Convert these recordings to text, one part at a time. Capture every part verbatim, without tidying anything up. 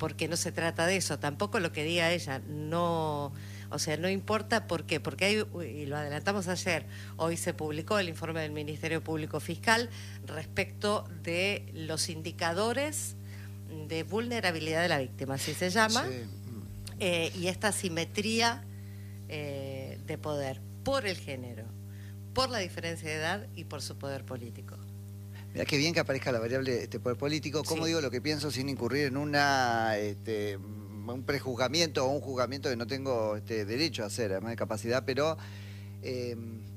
porque no se trata de eso, tampoco lo que diga ella, no, o sea, no importa por qué, porque hay, y lo adelantamos ayer, hoy se publicó el informe del Ministerio Público Fiscal respecto de los indicadores de vulnerabilidad de la víctima, así se llama, sí. eh, y esta asimetría eh, de poder por el género, por la diferencia de edad y por su poder político. Mira qué bien que aparezca la variable este poder político. ¿Cómo sí. digo lo que pienso sin incurrir en una este, un prejuzgamiento o un juzgamiento que no tengo este, derecho a hacer, además de capacidad, pero eh,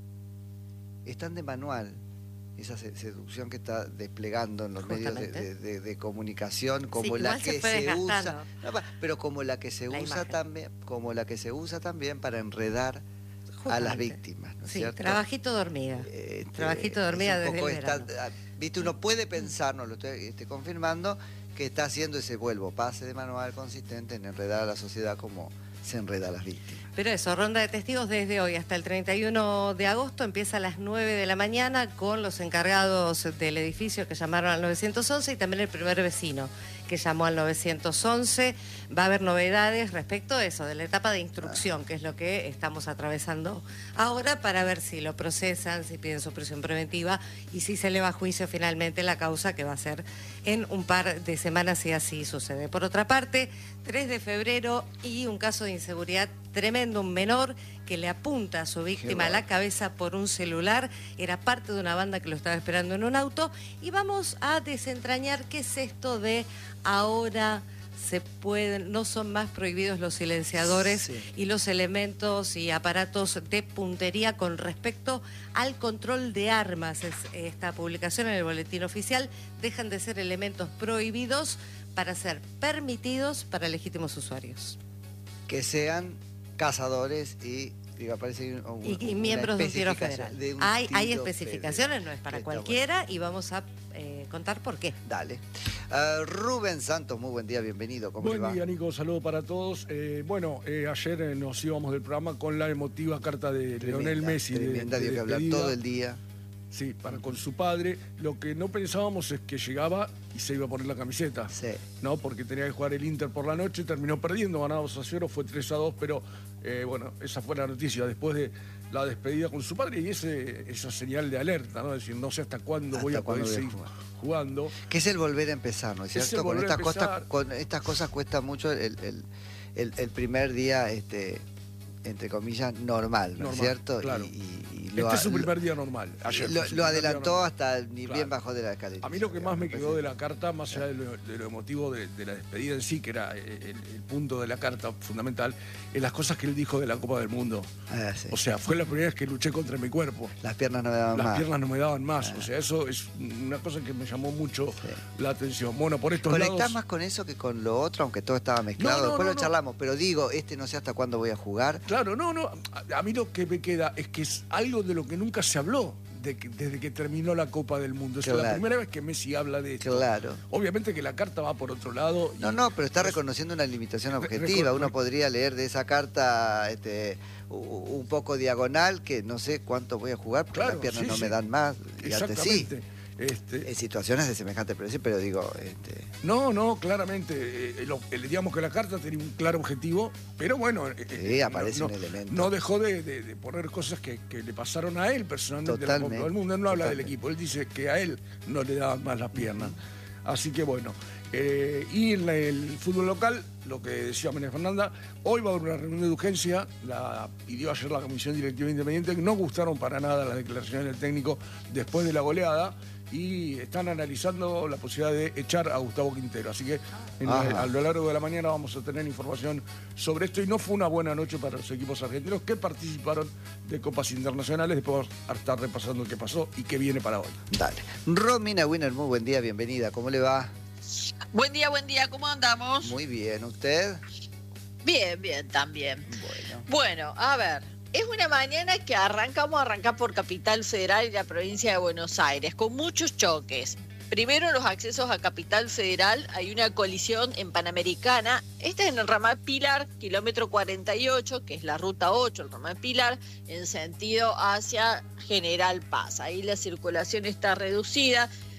están de manual esa seducción que está desplegando en los Justamente. medios de, de, de, de comunicación, como sí, la que se, se usa, no, pero como la que se la usa imagen. también, como la que se usa también para enredar Justamente. a las víctimas, ¿no es sí, cierto? Trabajito de hormiga. Este, trabajito de hormiga desde el verano. Está, Viste, uno puede pensar, no lo estoy este, confirmando, que está haciendo ese vuelvo, pase de manual consistente en enredar a la sociedad como se enreda a las víctimas. Pero eso, ronda de testigos desde hoy hasta el treinta y uno de agosto, empieza a las nueve de la mañana con los encargados del edificio que llamaron al nueve once y también el primer vecino que llamó al nueve once. Va a haber novedades respecto a eso, de la etapa de instrucción, que es lo que estamos atravesando ahora, para ver si lo procesan, si piden su prisión preventiva y si se eleva a juicio finalmente la causa, que va a ser en un par de semanas si así sucede. Por otra parte, tres de febrero y un caso de inseguridad tremendo, un menor que le apunta a su víctima a la cabeza por un celular, era parte de una banda que lo estaba esperando en un auto, y vamos a desentrañar qué es esto de ahora se pueden, no son más prohibidos los silenciadores sí. y los elementos y aparatos de puntería con respecto al control de armas. Es esta publicación en el boletín oficial, dejan de ser elementos prohibidos para ser permitidos para legítimos usuarios. Que sean cazadores y, digo, parece un, y, y miembros de un tiro federal. De un hay, tiro hay especificaciones, federal. No es para cualquiera, bueno. Y vamos a eh, contar por qué. Dale. Uh, Rubén Santos, muy buen día, bienvenido. ¿Cómo buen le va? día, Nico, saludo para todos. Eh, bueno, eh, ayer eh, nos íbamos del programa con la emotiva carta de tremenda, Lionel Messi. Tremenda, de, de dio que hablar todo el día. Sí, para con su padre. Lo que no pensábamos es que llegaba y se iba a poner la camiseta. Sí. ¿No? Porque tenía que jugar el Inter por la noche, terminó perdiendo, ganaba dos a cero, fue tres a dos, pero eh, bueno, esa fue la noticia después de la despedida con su padre y ese, esa señal de alerta, ¿no? Es decir, no sé hasta cuándo ¿Hasta voy a poder voy a seguir jugar? jugando. Que es el volver a empezar, ¿no es cierto? Con estas, cosas, con estas cosas cuesta mucho el, el, el, el primer día, este, entre comillas, normal, ¿no normal, es cierto? Claro. Y, y, y este lo, es su primer día normal. Ayer lo, lo adelantó normal. hasta ni claro. bien bajó de la escalera. A mí lo que más me quedó de la carta, más allá de lo, de lo emotivo de, de la despedida en sí, que era el, el punto de la carta fundamental, es las cosas que él dijo de la Copa del Mundo. Ah, sí. O sea, fue la primera vez que luché contra mi cuerpo. Las piernas no me daban las más. Las piernas no me daban más. Ah. O sea, eso es una cosa que me llamó mucho sí. la atención. Bueno, por estos ¿Conectás lados... más con eso que con lo otro, aunque todo estaba mezclado? No, no, Después no, lo no. charlamos, pero digo, este no sé hasta cuándo voy a jugar. Claro, no, no. A, a mí lo que me queda es que es algo de lo que nunca se habló de que, desde que terminó la Copa del Mundo. Claro. Es la primera vez que Messi habla de esto. Claro. Obviamente que la carta va por otro lado. No, no, pero está reconociendo una limitación objetiva. Uno podría leer de esa carta este, un poco diagonal, que no sé cuánto voy a jugar, porque claro, las piernas sí, no sí. me dan más. Y antes sí. Este... En situaciones de semejante precio, pero digo... Este... No, no, claramente. Eh, lo, eh, digamos que la carta tenía un claro objetivo, pero bueno... Eh, sí, aparece no, un elemento. No dejó de, de, de poner cosas que, que le pasaron a él personalmente. Totalmente. De la Copa del Mundo. Él no habla Totalmente. del equipo, él dice que a él no le daban más las piernas. Uh-huh. Así que bueno. Eh, y en la, el fútbol local, lo que decía María Fernanda, hoy va a haber una reunión de urgencia, la pidió ayer la Comisión Directiva Independiente, no gustaron para nada las declaraciones del técnico después de la goleada, y están analizando la posibilidad de echar a Gustavo Quintero. Así que en la, a lo largo de la mañana vamos a tener información sobre esto, y no fue una buena noche para los equipos argentinos que participaron de copas internacionales. Después vamos a estar repasando qué pasó y qué viene para hoy. Dale. Romina Winner, muy buen día, bienvenida. ¿Cómo le va? Buen día, buen día, ¿cómo andamos? Muy bien, ¿usted? Bien, bien, también. Bueno. Bueno, a ver, es una mañana que arrancamos a arrancar por Capital Federal y la provincia de Buenos Aires, con muchos choques. Primero, los accesos a Capital Federal, hay una colisión en Panamericana. Esta es en el ramal Pilar, kilómetro cuarenta y ocho, que es la ruta ocho, el ramal Pilar, en sentido hacia General Paz. Ahí la circulación está reducida.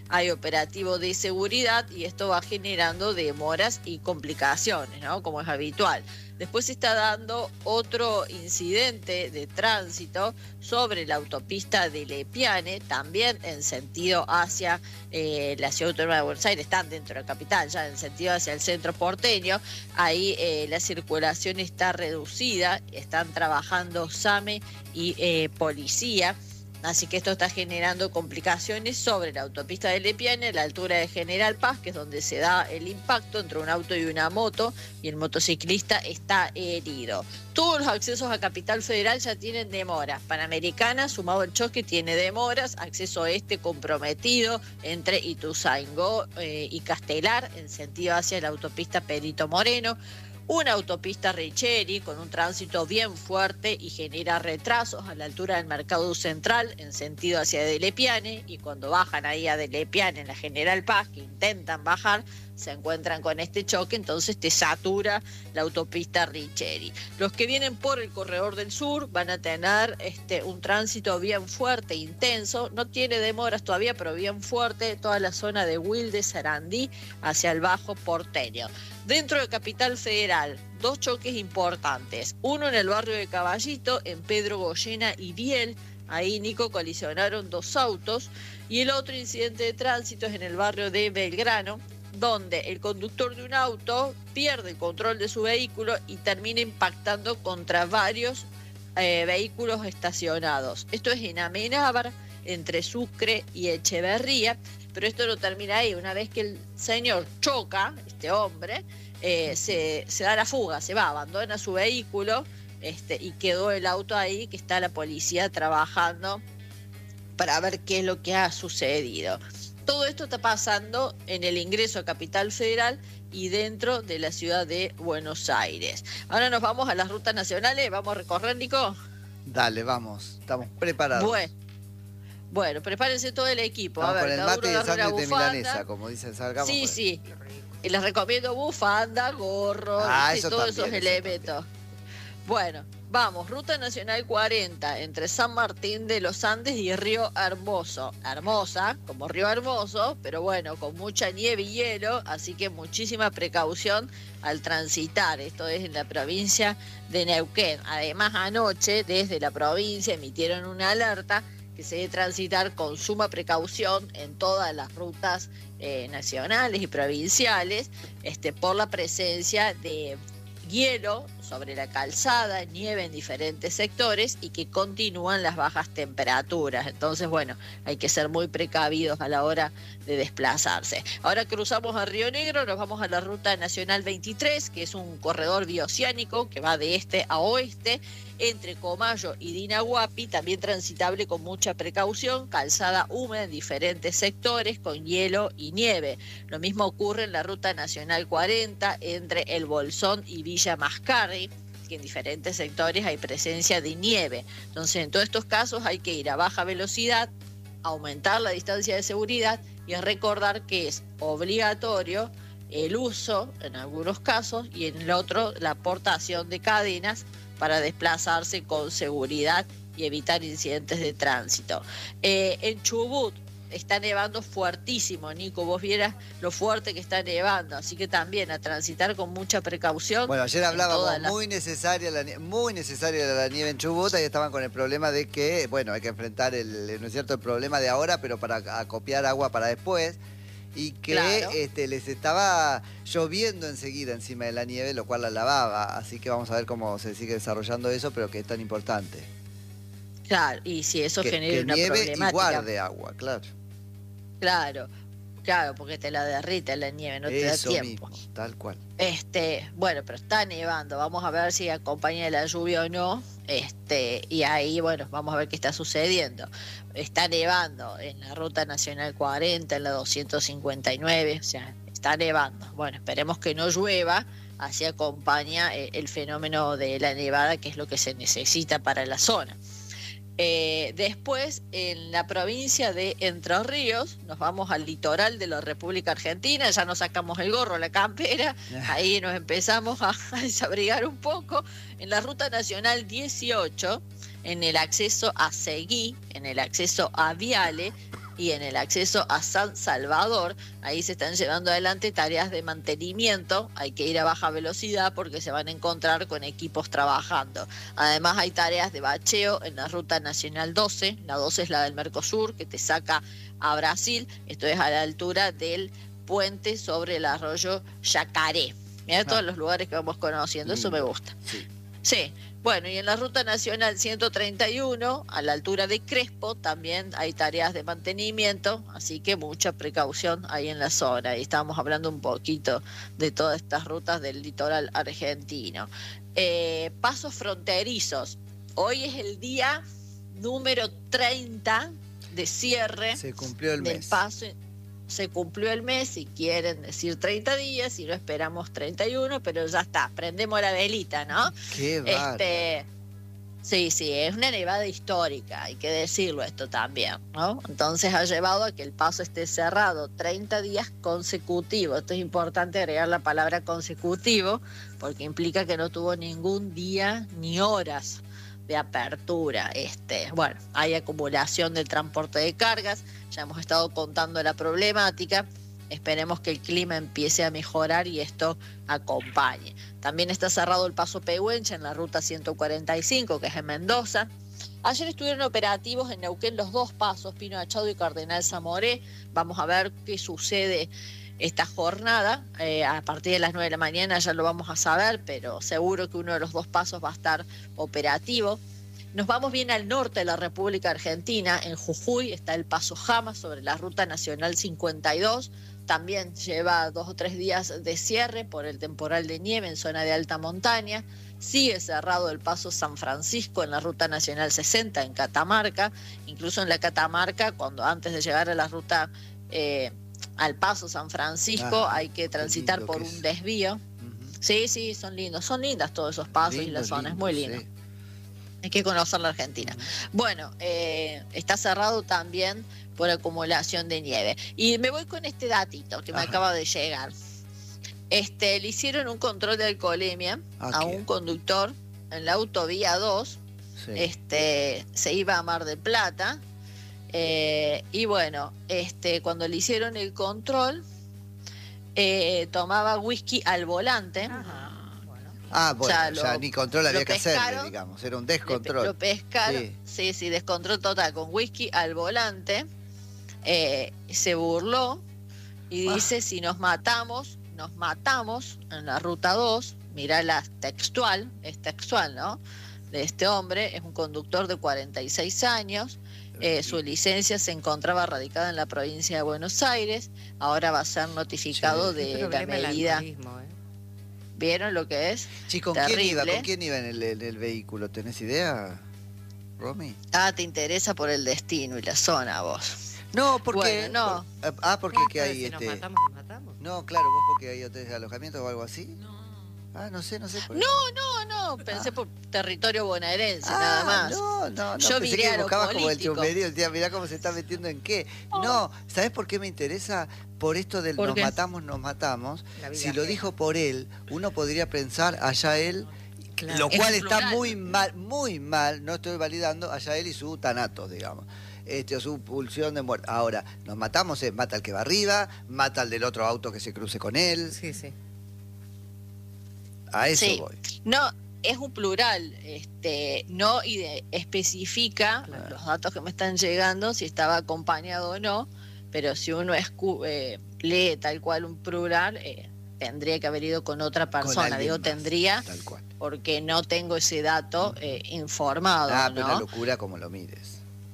hay operativo de seguridad y esto va generando demoras y complicaciones, ¿no? Como es habitual. Después se está dando otro incidente de tránsito sobre la autopista de Lepiane, también en sentido hacia eh, la ciudad autónoma de Buenos Aires, están dentro de la capital, ya en sentido hacia el centro porteño. Ahí eh, la circulación está reducida, están trabajando SAME y eh, policía. Así que esto está generando complicaciones sobre la autopista de Lepiane, a la altura de General Paz, que es donde se da el impacto entre un auto y una moto, y el motociclista está herido. Todos los accesos a Capital Federal ya tienen demoras. Panamericana, sumado el choque, tiene demoras. Acceso este comprometido entre Ituzaingó eh, y Castelar, en sentido hacia la autopista Perito Moreno. Una autopista Richeri con un tránsito bien fuerte y genera retrasos a la altura del Mercado Central en sentido hacia de Lepiane, y cuando bajan ahí a de Lepiane en la General Paz, que intentan bajar, se encuentran con este choque, entonces te satura la autopista Richeri. Los que vienen por el corredor del sur van a tener este, un tránsito bien fuerte, intenso, no tiene demoras todavía, pero bien fuerte, toda la zona de Wilde, Sarandí, hacia el Bajo Porteño. Dentro de Capital Federal, dos choques importantes. Uno en el barrio de Caballito, en Pedro Goyena y Biel. Ahí, Nico, colisionaron dos autos. Y el otro incidente de tránsito es en el barrio de Belgrano, donde el conductor de un auto pierde el control de su vehículo y termina impactando contra varios eh, vehículos estacionados. Esto es en Amenábar, entre Sucre y Echeverría. Pero esto no termina ahí. Una vez que el señor choca, este hombre, eh, se, se da la fuga, se va, abandona su vehículo este, y quedó el auto ahí, que está la policía trabajando para ver qué es lo que ha sucedido. Todo esto está pasando en el ingreso a Capital Federal y dentro de la ciudad de Buenos Aires. Ahora nos vamos a las rutas nacionales. ¿Vamos a recorrer, Nico? Dale, vamos. Estamos preparados. Bueno. Bueno, prepárense todo el equipo. Vamos a ver, con el cada mate uno de agarra una sándwich de bufanda. milanesa, como dicen, salgamos. Sí, por- sí. Y les recomiendo bufanda, gorro, Ah, y eso todos también, esos eso elementos. Bueno, vamos, Ruta Nacional cuarenta, entre San Martín de los Andes y Río Hermoso. Hermosa, como Río Hermoso, pero bueno, con mucha nieve y hielo, así que muchísima precaución al transitar. Esto es en la provincia de Neuquén. Además, anoche, desde la provincia, emitieron una alerta que se debe transitar con suma precaución en todas las rutas eh, nacionales y provinciales, este, por la presencia de hielo sobre la calzada, nieve en diferentes sectores y que continúan las bajas temperaturas. Entonces, bueno, hay que ser muy precavidos a la hora de desplazarse. Ahora cruzamos a Río Negro, nos vamos a la Ruta Nacional veintitrés, que es un corredor bioceánico que va de este a oeste, entre Comayo y Dinahuapi, también transitable con mucha precaución, calzada húmeda en diferentes sectores con hielo y nieve. Lo mismo ocurre en la Ruta Nacional cuarenta entre El Bolsón y Villa Mascarri, que en diferentes sectores hay presencia de nieve. Entonces, en todos estos casos hay que ir a baja velocidad, aumentar la distancia de seguridad y recordar que es obligatorio el uso, en algunos casos, y en el otro, la aportación de cadenas para desplazarse con seguridad y evitar incidentes de tránsito. Eh, en Chubut está nevando fuertísimo, Nico, vos vieras lo fuerte que está nevando, así que también a transitar con mucha precaución. Bueno, ayer hablábamos la... muy necesaria la nie- muy necesaria la nieve en Chubut, y estaban con el problema de que, bueno, hay que enfrentar el, no es cierto, el problema de ahora, pero para acopiar agua para después. Y que Claro. este, les estaba lloviendo enseguida encima de la nieve, lo cual la lavaba. Así que vamos a ver cómo se sigue desarrollando eso, pero que es tan importante. Claro, y si eso que, genera que una nieve y problemática. guarde agua, claro. Claro, claro, porque te la derrite la nieve, no te da Eso tiempo. mismo, tal cual. Este, bueno, pero está nevando, vamos a ver si acompaña de la lluvia o no, este, y ahí, bueno, vamos a ver qué está sucediendo. Está nevando en la Ruta Nacional cuarenta, en la doscientos cincuenta y nueve, o sea, está nevando. Bueno, esperemos que no llueva, así acompaña eh, el fenómeno de la nevada, que es lo que se necesita para la zona. Eh, después, en la provincia de Entre Ríos, nos vamos al litoral de la República Argentina, ya nos sacamos el gorro, la campera, ahí nos empezamos a, a desabrigar un poco. En la Ruta Nacional dieciocho, en el acceso a Seguí, en el acceso a Viale, y en el acceso a San Salvador, ahí se están llevando adelante tareas de mantenimiento, hay que ir a baja velocidad porque se van a encontrar con equipos trabajando. Además hay tareas de bacheo en la Ruta Nacional doce, la doce es la del Mercosur, que te saca a Brasil, esto es a la altura del puente sobre el arroyo Yacaré. Mira todos los lugares que vamos conociendo, eso me gusta. Sí. Sí, bueno, y en la Ruta Nacional ciento treinta y uno, a la altura de Crespo, también hay tareas de mantenimiento, así que mucha precaución ahí en la zona. Y estamos hablando un poquito de todas estas rutas del litoral argentino. Eh, pasos fronterizos. Hoy es el día número treinta de cierre Se cumplió el del mes. paso. Se cumplió el mes, si quieren decir treinta días, si no esperamos treinta y uno, pero ya está, prendemos la velita, ¿no? Qué bárbaro. Este, sí, sí, es una nevada histórica, hay que decirlo esto también, ¿no? Entonces ha llevado a que el paso esté cerrado treinta días consecutivos. Esto es importante agregar la palabra consecutivo, porque implica que no tuvo ningún día ni horas de apertura. Este, bueno, hay acumulación del transporte de cargas, ya hemos estado contando la problemática, esperemos que el clima empiece a mejorar y esto acompañe. También está cerrado el paso Pehuenche en la ruta ciento cuarenta y cinco, que es en Mendoza. Ayer estuvieron operativos en Neuquén los dos pasos, Pino Achado y Cardenal Zamoré. Vamos a ver qué sucede esta jornada, eh, a partir de las nueve de la mañana ya lo vamos a saber, pero seguro que uno de los dos pasos va a estar operativo. Nos vamos bien al norte de la República Argentina, en Jujuy está el paso Jama sobre la Ruta Nacional cincuenta y dos, también lleva dos o tres días de cierre por el temporal de nieve en zona de alta montaña. Sigue cerrado el paso San Francisco en la Ruta Nacional sesenta en Catamarca, incluso en la Catamarca, cuando antes de llegar a la ruta eh, al paso San Francisco Ah, hay que transitar por un desvío. Ujú. Sí, sí, son lindos, son lindas todos esos pasos y Lindo, la zona, es lindo, muy lindo. sí. Hay que conocer la Argentina. Bueno, eh, está cerrado también por acumulación de nieve. Y me voy con este datito que me Ajá. acaba de llegar. Este, le hicieron un control de alcoholemia Ah, a ¿qué? un conductor en la autovía dos. Sí. Este, se iba a Mar del Plata. Eh, y bueno, este, cuando le hicieron el control, eh, tomaba whisky al volante. Ajá, bueno. Ah, bueno, ya ya, lo- ni control lo había que hacerle, pescaron, digamos, era un Le pe- descontrol. Lo pescaron, Sí. sí. sí, descontrol total, con whisky al volante. Eh, se burló y Ah. dice, si nos matamos, nos matamos en la ruta dos. Mirá la textual, es textual, ¿no? De este hombre, es un conductor de cuarenta y seis años. Eh, su licencia se encontraba radicada en la provincia de Buenos Aires. Ahora va a ser notificado Sí. Qué de la problema el medida. alcoholismo, ¿eh? ¿Vieron lo que es? Sí, ¿con quién iba? Terrible. ¿Con quién iba en el, en el vehículo? ¿Tenés idea, Romy? Ah, te interesa por el destino y la zona vos. No, porque... Bueno, no. por- ah, porque que Pero hay si este... nos matamos, nos matamos. No, claro, vos porque hay hoteles de alojamiento o algo así. Ah, no sé, no sé. por- No, no, no, pensé Ah. por territorio bonaerense, Ah, nada más. No, no, no. Yo Pensé viré a que lo buscabas como el político. chumberío, el día, mirá cómo se está metiendo en qué. No, ¿sabés por qué me interesa? Por esto del ¿Por nos qué? matamos, nos matamos. La vida Si lo ajena. dijo por él, uno podría pensar allá él, Claro. lo Es cual en está plural. muy mal, muy mal, no estoy validando, allá él y su tanatos, digamos. Este, o su pulsión de muerte. Ahora, nos matamos, es mata al que va arriba, mata al del otro auto que se cruce con él. Sí, sí. A eso Sí. voy. No, es un plural, este, no ide- especifica Claro. los datos que me están llegando, si estaba acompañado o no, pero si uno escu- eh, lee tal cual un plural, eh, tendría que haber ido con otra Con persona. alguien Digo más, tendría Tal cual. porque no tengo ese dato eh, informado, Ah, pero ¿no? una locura como lo mires.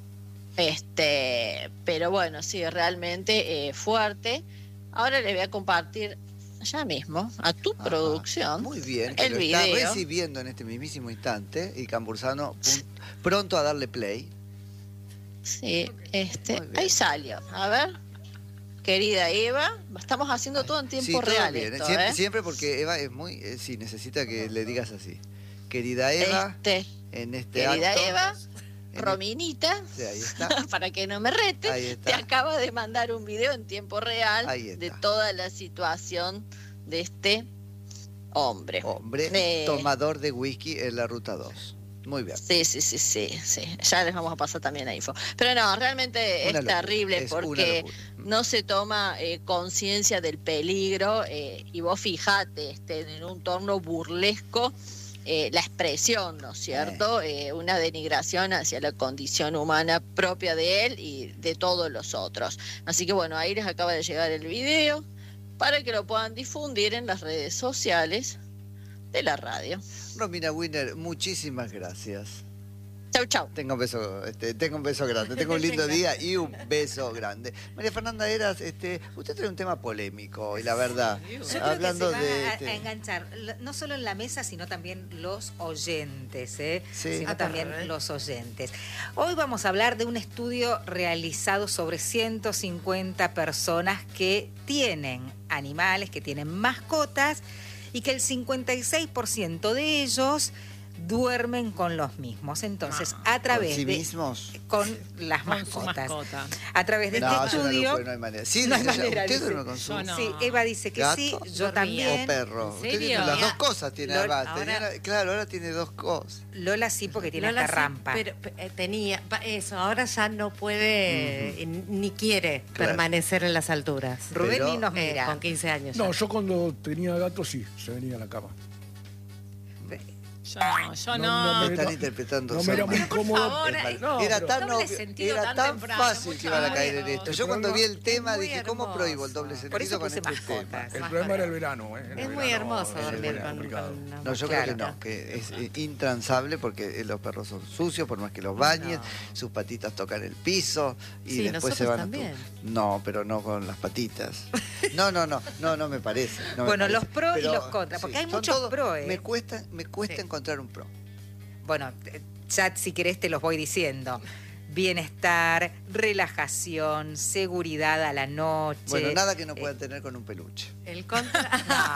Este, pero bueno, sí, realmente eh, fuerte. Ahora les voy a compartir ya mismo a tu Ajá. producción Muy bien, que el lo está video. recibiendo en este mismísimo instante y Cambursano pun- pronto a darle play. Sí, este, Muy bien. ahí salió. A ver, querida Eva, estamos haciendo todo en tiempo Sí, todo real. bien, esto, siempre, ¿eh? siempre porque Eva es muy, eh, sí, necesita que le digas así. Querida Eva, Este, en este querida acto, Eva, en Rominita, este- sí, ahí está, para que no me rete, ahí te está. acaba de mandar un video en tiempo real Ahí está. de toda la situación de este hombre. Hombre, Eh, tomador de whisky en la ruta dos. Muy bien. Sí, sí, sí, sí, sí. Ya les vamos a pasar también la info. Pero no, realmente Una es locura, terrible es una porque locura. no se toma eh, conciencia del peligro eh, y vos fijate, este, en un torno burlesco, eh, la expresión, ¿no es cierto? Eh, una denigración hacia la condición humana propia de él y de todos los otros. Así que bueno, ahí les acaba de llegar el video para que lo puedan difundir en las redes sociales de la radio. Romina Wiener, muchísimas gracias. Chau, chau. Tengo un beso, este, tengo un beso grande, tengo un lindo día y un beso grande. María Fernanda Heras, este, usted trae un tema polémico y la verdad, Yo creo hablando que se va de a, este, a enganchar, l- no solo en la mesa, sino también los oyentes, ¿eh? Sí. sino Ah, también ¿eh? los oyentes. Hoy vamos a hablar de un estudio realizado sobre ciento cincuenta personas que tienen animales, que tienen mascotas, y que el cincuenta y seis por ciento de ellos duermen con los mismos. Entonces, a ¿con través sí de mismos? con las Con su mascotas. mascota. A través de No, este es una estudio, locura, no hay manera. Sí, no hay dice ella, manera, ¿usted dice. duerme con su Yo no. sí, Eva dice que gato sí, yo dormía. también. o perro? ¿En Usted serio? tiene las Mira, dos cosas, tiene Lola, además. Tenía ahora- la- claro, ahora tiene dos cosas. Lola sí, porque tiene Lola esta sí, rampa. pero pe- eh, tenía pa- eso, ahora ya no puede eh, ni quiere Claro. permanecer en las alturas. Rubén pero, ni nos Eh, mira. con quince años. No, ya. yo cuando tenía gato sí, se venía a la cama. Yo no, yo No, no. no Me me- están interpretando. No me era solo. muy cómodo. favor, Es mal. no, era pero- tan, Doble obvio- sentido era tan tan temprano, fácil mucho que iban a más. caer en esto. El Yo cuando problema- vi el tema es muy dije, ¿cómo prohíbo el hermoso. doble Por sentido eso con puse este mascotas. tema? El Más problema era el para- verano. ¿eh? En el Es muy verano hermoso es dormir con, complicado. con una No, yo Claro. creo que no, que es eh, intransable porque eh, los perros son sucios, por más que los bañes, No. sus patitas tocan el piso y Sí, después se nosotros van a también. tu- No, pero no con las patitas. No, no, no, no, no me parece. no me Bueno, parece. los pros y Pero, los contras, porque hay son muchos todos- pros, ¿eh? Me cuesta, me cuesta Sí. encontrar un pro. Bueno, eh, ya si querés te los voy diciendo. Bienestar, relajación, seguridad a la noche. Bueno, nada que no Eh, puedan tener con un peluche. El contra.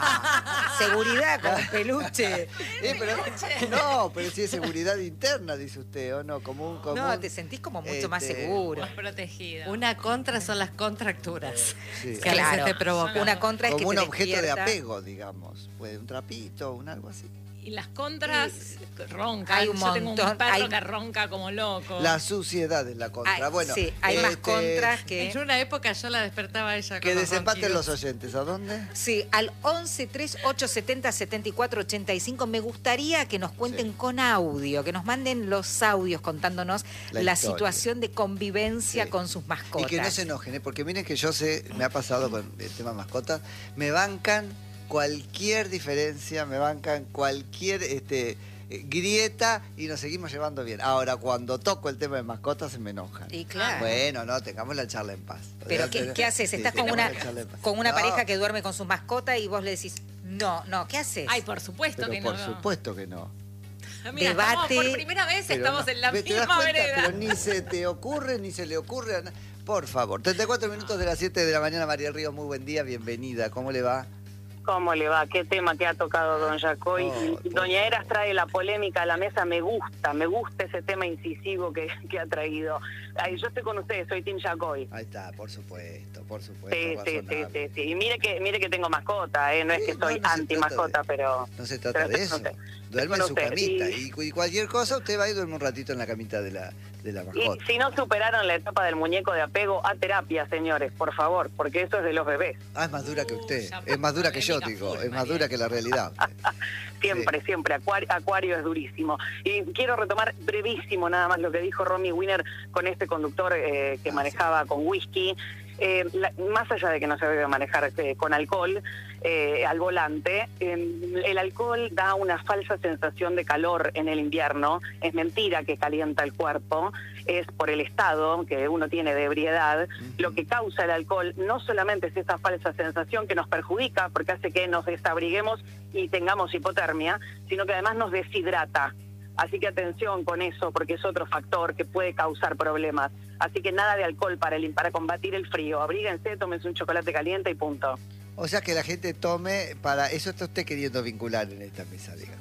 no, seguridad con peluche. Eh, pero- no, pero sí es seguridad interna, dice usted, ¿o no? Como un, como No, un- te sentís como mucho más este, seguro. Más protegida. Una contra son las contracturas. Sí. Que a veces Claro, te provocan. una contra es que como un te objeto de despierta. apego, digamos. Puede un trapito, un algo así. Y las contras roncan. hay un Yo tengo montón, un perro hay- que ronca como loco. La suciedad es la contra. Hay- bueno, sí, hay más este, contras que... En una época yo la despertaba a ella Que con los desempaten ronquidos. los oyentes. ¿A dónde? Sí, al once tres ocho setenta setenta y cuatro ochenta y cinco. Me gustaría que nos cuenten Sí. con audio, que nos manden los audios contándonos La la, historia. situación de convivencia Sí. con sus Y mascotas. que no se enojen, ¿eh? Porque miren que yo sé, me ha pasado con el tema mascotas, me bancan cualquier diferencia, me bancan cualquier este, eh, grieta y nos seguimos llevando bien. Ahora, cuando toco el tema de mascotas, se me enojan. Y claro. Bueno, no, tengamos la charla en paz. Pero ¿qué, qué haces? Sí, Estás con tengamos una, la charla en paz. con una No, pareja que duerme con su mascota y vos le decís, no, no, ¿qué haces? Ay, por supuesto Pero que por no. supuesto que no. Mira, Debate. estamos por primera vez Pero estamos no. en la ¿Te das misma cuenta? vereda. Pero ni se te ocurre, ni se le ocurre a na- Por favor, treinta y cuatro minutos de las siete de la mañana, María Ríos, muy buen día, bienvenida. ¿Cómo le va? ¿Cómo le va? ¿Qué tema que ha tocado don Yacoy? Oh, Y Doña Eras trae la polémica a la mesa, me gusta, me gusta ese tema incisivo que, que ha traído. Ay, yo estoy con ustedes, soy Tim Yacoy. Ahí está, por supuesto, por supuesto. Sí, sí, sí, razonable. sí, sí. Y mire que, mire que tengo mascota, ¿eh? No Sí, es que no, soy no se anti trata mascota, de- pero... No se trata pero de no eso. sé. Duerme en No su sé, camita. y- Y, cu- y cualquier cosa, usted va y duerme un ratito en la camita de la, de la Y mascota. si no superaron la etapa del muñeco de apego, a terapia, señores, por favor, porque eso es de los bebés. Ah, es más dura que usted. ya, Es más dura que yo, polémica digo. full, Es más María. dura que la realidad. Siempre, siempre. Acuario, Acuario es durísimo. Y quiero retomar brevísimo nada más lo que dijo Romy Wiener con este conductor eh, que Ah, manejaba con whisky. Eh, la- más allá de que no se debe manejar eh, con alcohol eh, al volante, eh, el alcohol da una falsa sensación de calor en el invierno. Es mentira que calienta el cuerpo, es por el estado que uno tiene de ebriedad. Lo que causa el alcohol no solamente es esa falsa sensación que nos perjudica porque hace que nos desabriguemos y tengamos hipotermia, sino que además nos deshidrata. Así que atención con eso, porque es otro factor que puede causar problemas. Así que nada de alcohol para el, para combatir el frío. Abríguense, tómense un chocolate caliente y punto. O sea que la gente tome para... Eso está usted queriendo vincular en esta mesa, digamos.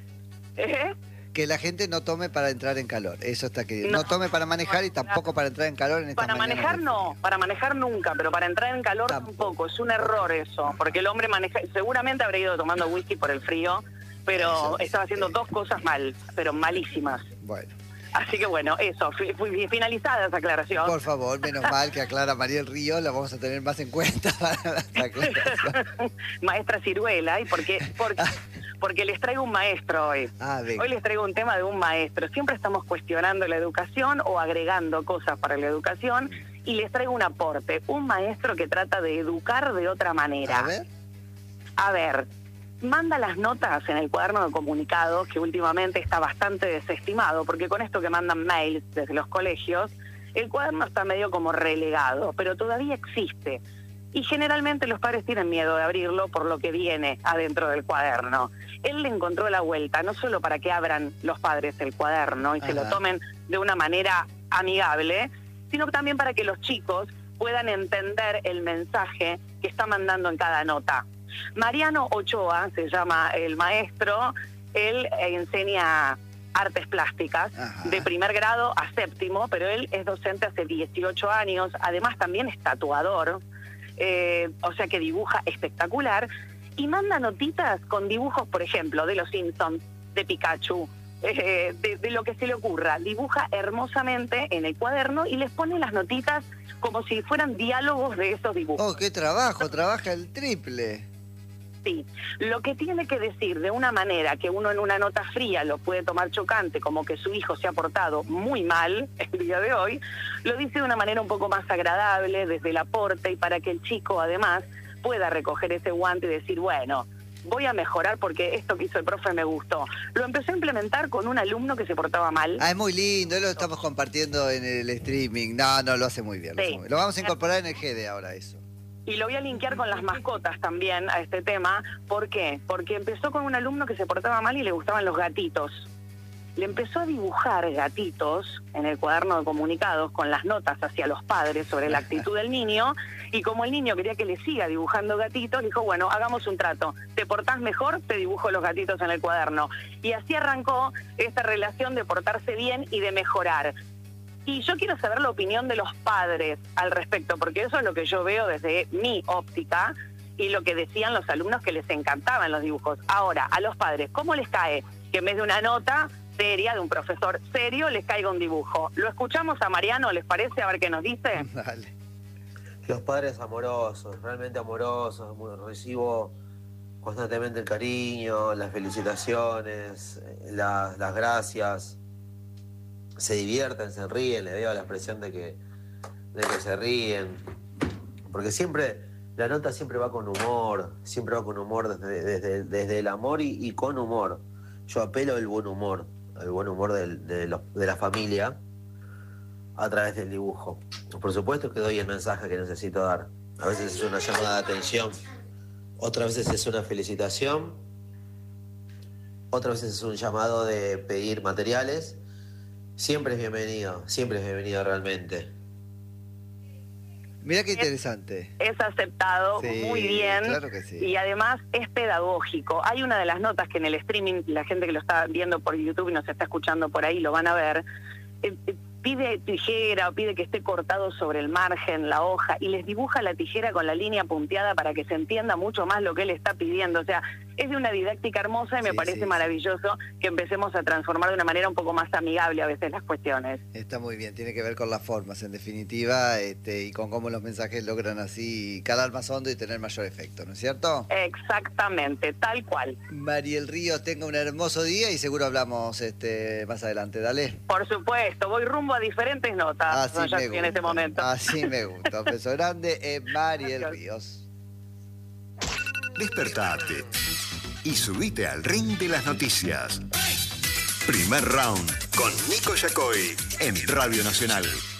¿Eh? Que la gente no tome para entrar en calor. Eso está queriendo. No, No. tome para manejar y tampoco para entrar en calor en esta Para mañana manejar de no, frío. para manejar nunca, pero para entrar en calor Tampoco. tampoco. Es un error eso, porque el hombre maneja, seguramente habrá ido tomando whisky por el frío pero Eso, estaba haciendo sí. dos cosas mal, pero malísimas. Bueno, Así que bueno, eso, fui, fui finalizada esa aclaración. por favor, menos mal que aclara Mariel Ríos, la vamos a tener más en cuenta para la aclaración. Maestra Ciruela, ¿y por qué? Porque, porque les traigo un maestro hoy. Ah, venga. Hoy les traigo un tema de un maestro. Siempre estamos cuestionando la educación o agregando cosas para la educación y les traigo un aporte. Un maestro que trata de educar de otra manera. A ver. A ver, manda las notas en el cuaderno de comunicados, que últimamente está bastante desestimado, porque con esto que mandan mails desde los colegios, el cuaderno está medio como relegado, pero todavía existe. Y generalmente los padres tienen miedo de abrirlo por lo que viene adentro del cuaderno. Él le encontró la vuelta, no solo para que abran los padres el cuaderno y se lo Ajá. tomen de una manera amigable, sino también para que los chicos puedan entender el mensaje que está mandando en cada nota. Mariano Ochoa se llama el maestro, él enseña artes plásticas Ajá. de primer grado a séptimo, pero él es docente hace dieciocho años, además también es tatuador, eh, o sea que dibuja espectacular, y manda notitas con dibujos, por ejemplo, de los Simpsons, de Pikachu, eh, de, de lo que se le ocurra. Dibuja hermosamente en el cuaderno y les pone las notitas como si fueran diálogos de esos dibujos. Oh, qué trabajo, trabaja el triple. Sí, lo que tiene que decir de una manera que uno en una nota fría lo puede tomar chocante, como que su hijo se ha portado muy mal el día de hoy, lo dice de una manera un poco más agradable, desde el aporte, y para que el chico además pueda recoger ese guante y decir, bueno, voy a mejorar porque esto que hizo el profe me gustó. Lo empecé a implementar con un alumno que se portaba mal. Ah, es muy lindo, lo estamos compartiendo en el streaming. No, no, lo hace muy bien. Lo, Sí. hace muy bien. Lo vamos a incorporar en el G D ahora, eso. Y lo voy a linkear con las mascotas también a este tema. ¿Por qué? Porque empezó con un alumno que se portaba mal y le gustaban los gatitos. Le empezó a dibujar gatitos en el cuaderno de comunicados con las notas hacia los padres sobre la actitud del niño, y como el niño quería que le siga dibujando gatitos, le dijo, bueno, hagamos un trato, te portás mejor, te dibujo los gatitos en el cuaderno. Y así arrancó esta relación de portarse bien y de mejorar. Y yo quiero saber la opinión de los padres al respecto, porque eso es lo que yo veo desde mi óptica y lo que decían los alumnos que les encantaban los dibujos. Ahora, a los padres, ¿cómo les cae que en vez de una nota seria de un profesor serio les caiga un dibujo? Lo escuchamos a Mariano, ¿les parece? A ver qué nos dice. Dale. Los padres amorosos, realmente amorosos, muy- recibo constantemente el cariño, las felicitaciones, eh, las, las gracias, se divierten, se ríen, le veo la expresión de que, de que se ríen, porque siempre, la nota siempre va con humor, siempre va con humor desde, desde, desde el amor y, y con humor. Yo apelo al buen humor, al buen humor del- de, los- de la familia a través del dibujo. Por supuesto que doy el mensaje que necesito dar. A veces es una llamada de atención, otras veces es una felicitación, otras veces es un llamado de pedir materiales. Siempre es bienvenido, siempre es bienvenido realmente. Mirá qué interesante. Es aceptado Sí, muy bien, claro que sí. y además es pedagógico. Hay una de las notas que en el streaming, la gente que lo está viendo por YouTube y nos está escuchando por ahí lo van a ver, eh, eh, pide tijera o pide que esté cortado sobre el margen, la hoja, y les dibuja la tijera con la línea punteada para que se entienda mucho más lo que él está pidiendo. O sea, es de una didáctica hermosa y me Sí, parece sí, maravilloso que empecemos a transformar de una manera un poco más amigable a veces las cuestiones. Está muy bien, tiene que ver con las formas, en definitiva, este, y con cómo los mensajes logran así calar más hondo y tener mayor efecto, ¿no es cierto? Exactamente, tal cual. Mariel Ríos, tenga un hermoso día y seguro hablamos este, más adelante, dale. Por supuesto, voy rumbo a diferentes notas. Así no, ya me estoy gusta, en este momento. así me gusta. Un beso grande, eh, Mariel Gracias. Ríos. Despertate y subite al ring de las noticias. Primer round con Nico Yacoy en Radio Nacional.